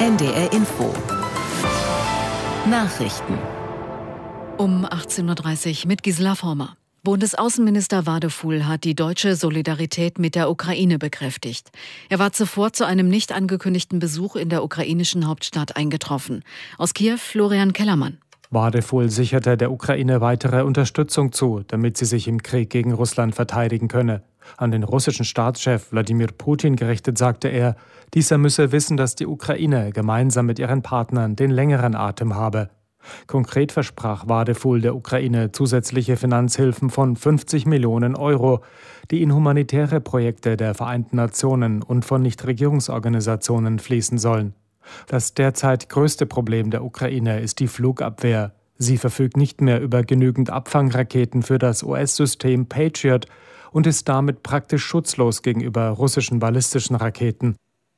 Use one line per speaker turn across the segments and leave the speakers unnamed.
NDR Info. Nachrichten.
Um 18.30 Uhr mit Gisela Former. Bundesaußenminister Wadefuhl hat die deutsche Solidarität mit der Ukraine bekräftigt. Er war zuvor zu einem nicht angekündigten Besuch in der ukrainischen Hauptstadt eingetroffen. Aus Kiew Florian Kellermann.
Wadefuhl sicherte der Ukraine weitere Unterstützung zu, damit sie sich im Krieg gegen Russland verteidigen könne. An den russischen Staatschef Wladimir Putin gerichtet sagte er, dieser müsse wissen, dass die Ukraine gemeinsam mit ihren Partnern den längeren Atem habe. Konkret versprach Wadefuhl der Ukraine zusätzliche Finanzhilfen von 50 Millionen Euro, die in humanitäre Projekte der Vereinten Nationen und von Nichtregierungsorganisationen fließen sollen. Das derzeit größte Problem der Ukraine ist die Flugabwehr. Sie verfügt nicht mehr über genügend Abfangraketen für das US-System Patriot und ist damit praktisch schutzlos gegenüber russischen ballistischen Raketen.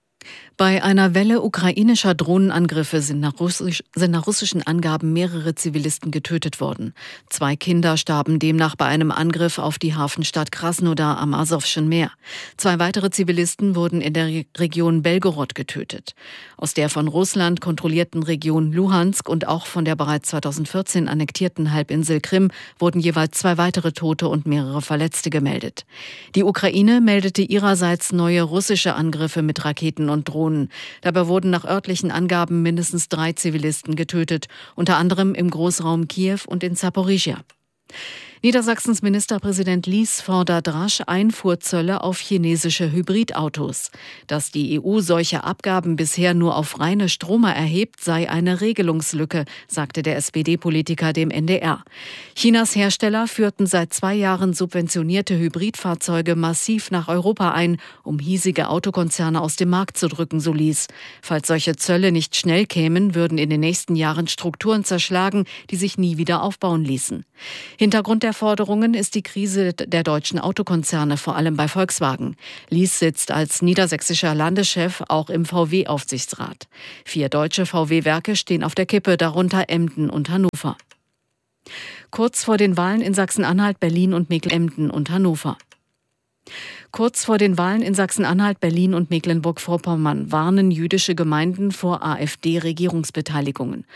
Bei einer Welle ukrainischer Drohnenangriffe sind nach russischen Angaben mehrere Zivilisten getötet worden. 2 Kinder starben demnach bei einem Angriff auf die Hafenstadt Krasnodar am Asowschen Meer. 2 weitere Zivilisten wurden in der Region Belgorod getötet. Aus der von Russland kontrollierten Region Luhansk und auch von der bereits 2014 annektierten Halbinsel Krim wurden jeweils 2 weitere Tote und mehrere Verletzte gemeldet. Die Ukraine meldete ihrerseits neue russische Angriffe mit Raketen und Drohnen. Dabei wurden nach örtlichen Angaben mindestens 3 Zivilisten getötet, unter anderem im Großraum Kiew und in Zaporizhia. Niedersachsens Ministerpräsident Lies fordert rasch Einfuhrzölle auf chinesische Hybridautos. Dass die EU solche Abgaben bisher nur auf reine Stromer erhebt, sei eine Regelungslücke, sagte der SPD-Politiker dem NDR. Chinas Hersteller führten seit 2 Jahren subventionierte Hybridfahrzeuge massiv nach Europa ein, um hiesige Autokonzerne aus dem Markt zu drücken, so Lies. Falls solche Zölle nicht schnell kämen, würden in den nächsten Jahren Strukturen zerschlagen, die sich nie wieder aufbauen ließen. Hintergrund der Forderungen ist die Krise der deutschen Autokonzerne, vor allem bei Volkswagen. Lies sitzt als niedersächsischer Landeschef auch im VW-Aufsichtsrat. 4 deutsche VW-Werke stehen auf der Kippe, darunter Emden und Hannover. Kurz vor den Wahlen in Sachsen-Anhalt, Berlin und Emden und Hannover. Kurz vor den Wahlen in Sachsen-Anhalt, Berlin und Mecklenburg-Vorpommern warnen jüdische Gemeinden vor AfD-Regierungsbeteiligungen.